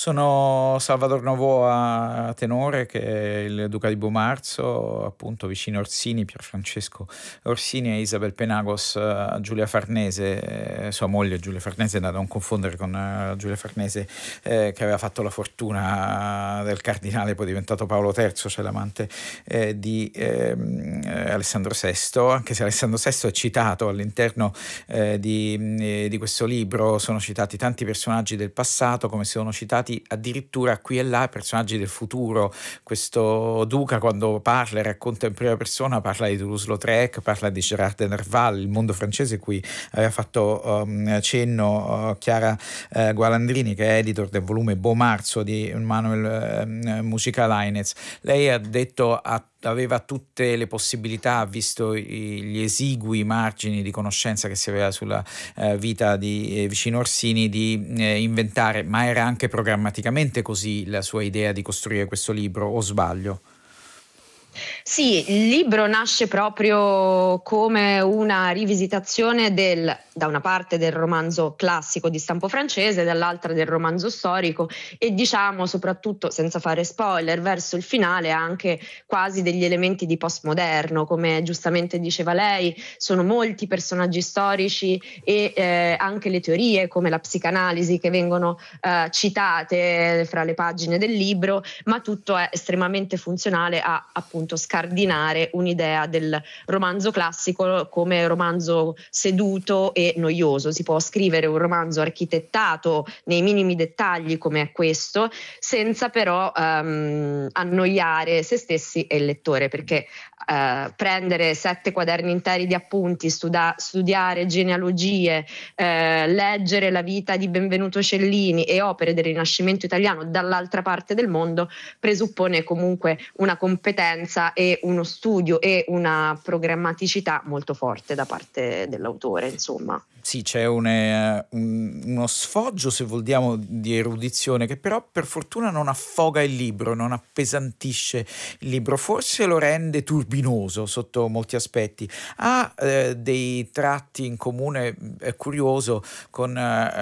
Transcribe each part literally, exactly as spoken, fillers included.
Sono Salvador Novoa tenore, che è il duca di Bomarzo, appunto vicino Orsini, Pierfrancesco Orsini e Isabel Penagos, eh, Giulia Farnese, eh, sua moglie Giulia Farnese, da non confondere con eh, Giulia Farnese, eh, che aveva fatto la fortuna del cardinale, poi diventato Paolo terzo, cioè l'amante eh, di ehm, eh, Alessandro sesto, anche se Alessandro sesto è citato all'interno eh, di, eh, di questo libro. Sono citati tanti personaggi del passato, come sono citati addirittura qui e là personaggi del futuro. Questo duca, quando parla e racconta in prima persona, parla di Toulouse-Lautrec, parla di Gérard de Nerval, il mondo francese, cui aveva fatto um, cenno uh, Chiara uh, Gualandrini, che è editor del volume Bomarzo di Manuel uh, Mujica Lainez. Lei ha detto a aveva tutte le possibilità, visto gli esigui margini di conoscenza che si aveva sulla eh, vita di eh, Vicino Orsini, di eh, inventare, ma era anche programmaticamente così la sua idea di costruire questo libro, o sbaglio? Sì, il libro nasce proprio come una rivisitazione del, da una parte del romanzo classico di stampo francese, dall'altra del romanzo storico, e diciamo soprattutto, senza fare spoiler, verso il finale anche quasi degli elementi di postmoderno, come giustamente diceva lei, sono molti personaggi storici e eh, anche le teorie come la psicanalisi che vengono eh, citate fra le pagine del libro, ma tutto è estremamente funzionale a appunto scardinare un'idea del romanzo classico come romanzo seduto e noioso. Si può scrivere un romanzo architettato nei minimi dettagli come è questo, senza però um, annoiare se stessi e il lettore, perché uh, prendere sette quaderni interi di appunti, studa- studiare genealogie, uh, leggere la vita di Benvenuto Cellini e opere del Rinascimento italiano dall'altra parte del mondo presuppone comunque una competenza e uno studio e una programmaticità molto forte da parte dell'autore, insomma. Sì, c'è un, eh, un, uno sfoggio, se vogliamo, di erudizione, che però per fortuna non affoga il libro, non appesantisce il libro, forse lo rende turbinoso sotto molti aspetti. Ha eh, dei tratti in comune, è curioso, con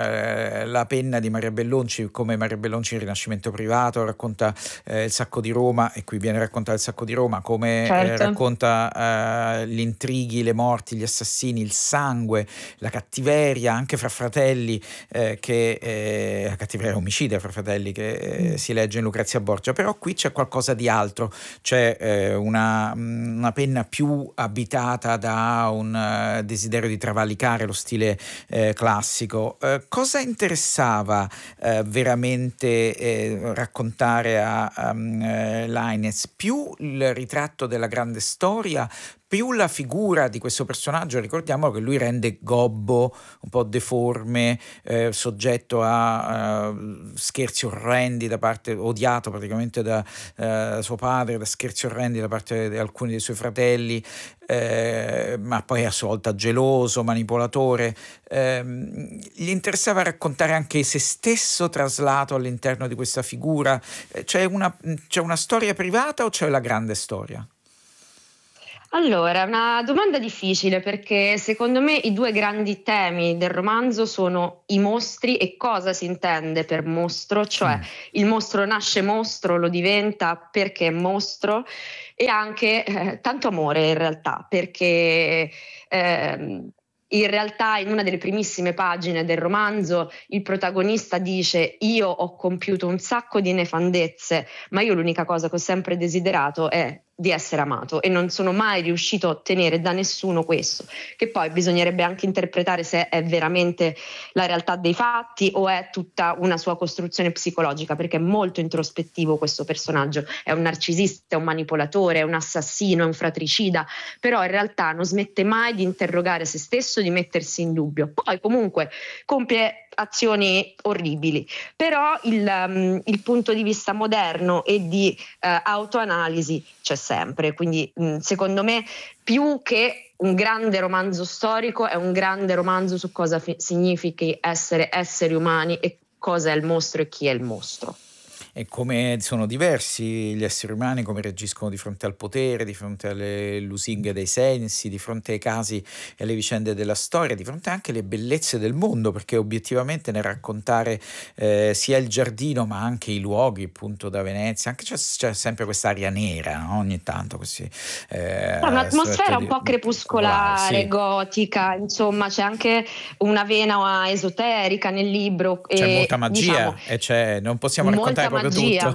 eh, la penna di Maria Bellonci, come Maria Bellonci in Rinascimento Privato racconta eh, il sacco di Roma, e qui viene raccontato il sacco di Roma, come Certo. eh, racconta eh, gli intrighi, le morti, gli assassini, il sangue, la cattiveria, anche fra fratelli, eh, che eh, cattiveria omicida fra fratelli, che eh, si legge in Lucrezia Borgia. Però qui c'è qualcosa di altro, c'è eh, una, una penna più abitata da un uh, desiderio di travalicare lo stile eh, classico. Eh, cosa interessava eh, veramente eh, raccontare a um, eh, Lainez? Più il ritratto della grande storia, più la figura di questo personaggio? Ricordiamo che lui rende gobbo, un po' deforme, eh, soggetto a uh, scherzi orrendi da parte, odiato praticamente da uh, suo padre, da scherzi orrendi da parte di alcuni dei suoi fratelli, eh, ma poi a sua volta geloso, manipolatore. Eh, gli interessava raccontare anche se stesso traslato all'interno di questa figura. C'è una, c'è una storia privata o c'è la grande storia? Allora, è una domanda difficile perché secondo me i due grandi temi del romanzo sono i mostri e cosa si intende per mostro, cioè Mm. il mostro nasce mostro, lo diventa perché è mostro, e anche eh, tanto amore in realtà, perché ehm, in realtà in una delle primissime pagine del romanzo il protagonista dice: io ho compiuto un sacco di nefandezze, ma io l'unica cosa che ho sempre desiderato è di essere amato, e non sono mai riuscito a ottenere da nessuno questo, che poi bisognerebbe anche interpretare se è veramente la realtà dei fatti o è tutta una sua costruzione psicologica, perché è molto introspettivo questo personaggio, è un narcisista, è un manipolatore, è un assassino, è un fratricida, però in realtà non smette mai di interrogare se stesso, di mettersi in dubbio, poi comunque compie azioni orribili, però il, um, il punto di vista moderno e di uh, autoanalisi c'è sempre, quindi mh, secondo me più che un grande romanzo storico è un grande romanzo su cosa fi- significhi essere esseri umani e cosa è il mostro e chi è il mostro. e come sono diversi gli esseri umani, come reagiscono di fronte al potere, di fronte alle lusinghe dei sensi, di fronte ai casi e alle vicende della storia, di fronte anche alle bellezze del mondo, perché obiettivamente nel raccontare eh, sia il giardino ma anche i luoghi appunto da Venezia, anche c'è, c'è sempre quest'aria nera, no? Ogni tanto così. È Eh, un'atmosfera un di, po' popolare, crepuscolare, sì. gotica, insomma c'è anche una vena esoterica nel libro C'è molta e diciamo magia e c'è, non possiamo raccontare molta proprio tutto. magia.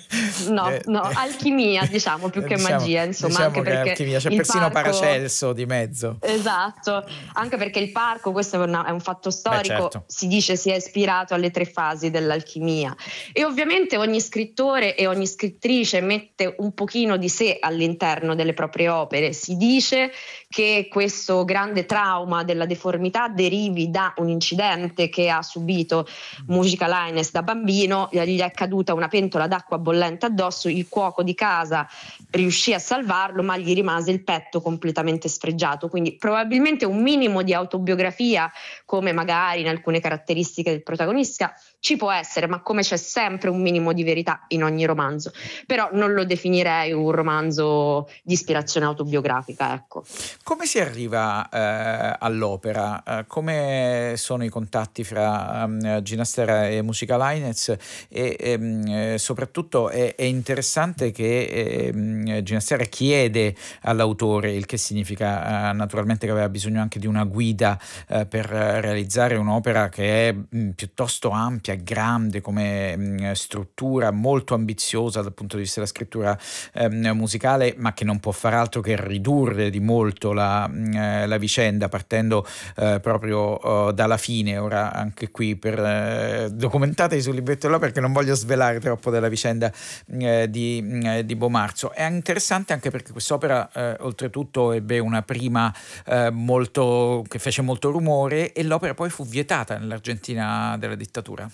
No, Eh, no, alchimia diciamo più che diciamo, magia, insomma, diciamo anche che è perché alchimia, c'è il persino parco. Paracelso di mezzo. Esatto, anche perché il parco, questo è, una- è un fatto Beh, storico, certo. si dice sia ispirato alle tre fasi dell'alchimia e ovviamente ogni scrittore e ogni scrittrice mette un pochino di sé all'interno delle proprie opere. Si dice che questo grande trauma della deformità derivi da un incidente che ha subito Mujica Lainez da bambino, gli è caduta una pentola d'acqua bollente addosso, il cuoco di casa riuscì a salvarlo ma gli rimase il petto completamente sfregiato, quindi probabilmente un minimo di autobiografia come magari in alcune caratteristiche del protagonista ci può essere, ma come c'è sempre un minimo di verità in ogni romanzo, però non lo definirei un romanzo di ispirazione autobiografica, ecco. Come si arriva eh, all'opera? Eh, come sono i contatti fra um, Ginastera e Mujica Lainez? E ehm, eh, soprattutto è, è interessante che ehm, Ginastera chiede all'autore, il che significa eh, naturalmente che aveva bisogno anche di una guida eh, per realizzare un'opera che è mh, piuttosto ampia, grande come mh, struttura, molto ambiziosa dal punto di vista della scrittura ehm, musicale, ma che non può far altro che ridurre di molto la, eh, la vicenda, partendo eh, proprio eh, dalla fine. Ora anche qui per eh, documentatevi sul libretto là, perché non voglio svelare troppo della vicenda eh, di, eh, di Bomarzo. È interessante anche perché quest'opera eh, oltretutto ebbe una prima eh, molto, che fece molto rumore, e l'opera poi fu vietata nell'Argentina della dittatura.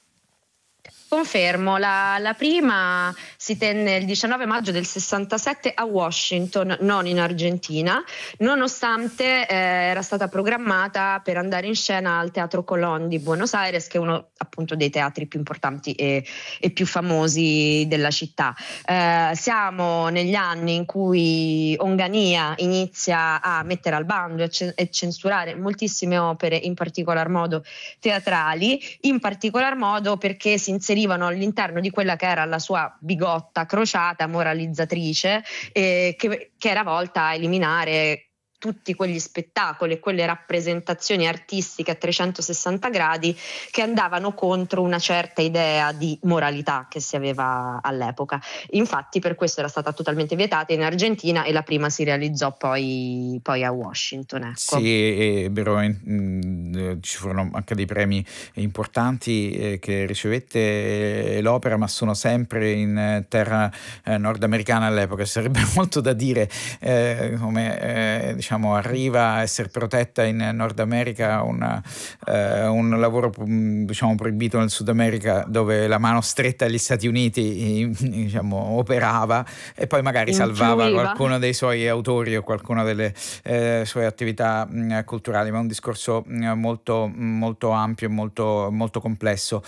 Confermo, la, la prima si tenne il diciannove maggio del sessantasette a Washington, non in Argentina, nonostante eh, era stata programmata per andare in scena al Teatro Colón di Buenos Aires, che è uno appunto dei teatri più importanti e, e più famosi della città. Eh, siamo negli anni in cui Onganía inizia a mettere al bando e, c- e censurare moltissime opere, in particolar modo teatrali, in particolar modo perché si inserivano all'interno di quella che era la sua bigotta crociata moralizzatrice, eh, che, che era volta a eliminare tutti quegli spettacoli e quelle rappresentazioni artistiche a trecentosessanta gradi che andavano contro una certa idea di moralità che si aveva all'epoca. Infatti per questo era stata totalmente vietata in Argentina e la prima si realizzò poi, poi a Washington. Ecco. Sì, ebbero, mh, ci furono anche dei premi importanti eh, che ricevette eh, l'opera, ma sono sempre in terra eh, nordamericana all'epoca. Sarebbe molto da dire eh, come eh, diciamo arriva a essere protetta in Nord America una, eh, un lavoro diciamo proibito nel Sud America, dove la mano stretta agli Stati Uniti diciamo operava e poi magari salvava Influiva. qualcuno dei suoi autori o qualcuna delle eh, sue attività mh, culturali, ma è un discorso mh, molto, molto ampio e molto, molto complesso.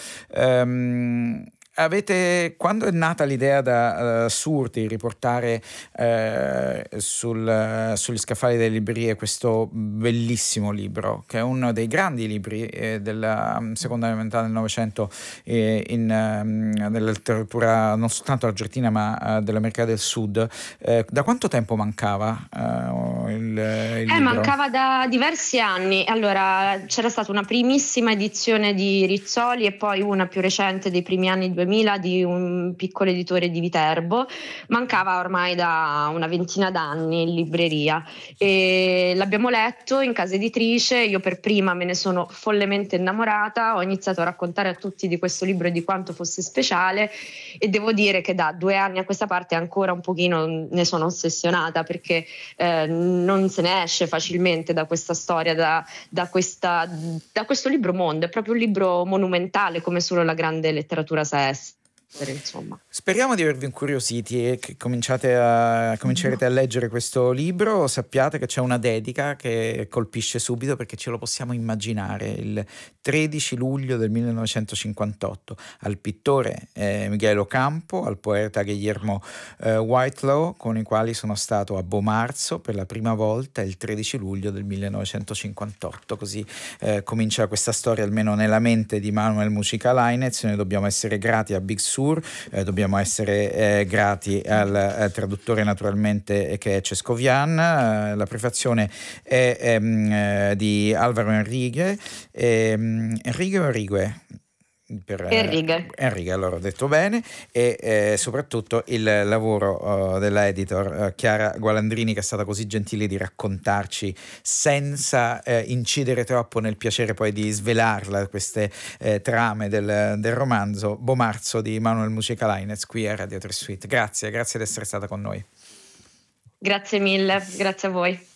Um, Avete, quando è nata l'idea da uh, Surti di riportare uh, sul, uh, sugli scaffali delle librerie questo bellissimo libro, che è uno dei grandi libri eh, della um, seconda metà del Novecento eh, in, um, della letteratura non soltanto argentina ma uh, dell'America del Sud, eh, da quanto tempo mancava uh, il, il eh, libro? Mancava da diversi anni. Allora c'era stata una primissima edizione di Rizzoli e poi una più recente dei primi anni duemila di un piccolo editore di Viterbo. Mancava ormai da una ventina d'anni in libreria e l'abbiamo letto in casa editrice. Io per prima me ne sono follemente innamorata, ho iniziato a raccontare a tutti di questo libro e di quanto fosse speciale e devo dire che da due anni a questa parte ancora un pochino ne sono ossessionata, perché eh, non se ne esce facilmente da questa storia, da, da, questa, da questo libro mondo. È proprio un libro monumentale come solo la grande letteratura sa essere. insomma. Speriamo di avervi incuriositi e che cominciate a, comincerete a leggere questo libro. Sappiate che c'è una dedica che colpisce subito, perché ce lo possiamo immaginare, il tredici luglio del millenovecentocinquantotto, al pittore eh, Miguel Ocampo, al poeta Guillermo eh, Whitelaw, con i quali sono stato a Bomarzo per la prima volta il tredici luglio del millenovecentocinquantotto. Così eh, comincia questa storia, almeno nella mente di Manuel Mujica Lainez. Noi dobbiamo essere grati a Big Sur, eh, dobbiamo essere eh, grati al, al traduttore naturalmente, eh, che è Cescovian. Eh, la prefazione è ehm, eh, di Álvaro Enrique, ehm, Enrique o Enrique? Per, Enrique. Enrique, allora ho detto bene, e eh, soprattutto il lavoro uh, della editor uh, Chiara Gualandrini, che è stata così gentile di raccontarci senza eh, incidere troppo nel piacere poi di svelarla queste eh, trame del, del romanzo Bomarzo di Manuel Mujica Lainez qui a Radio tre Suite. Grazie, grazie di essere stata con noi. Grazie mille, grazie a voi.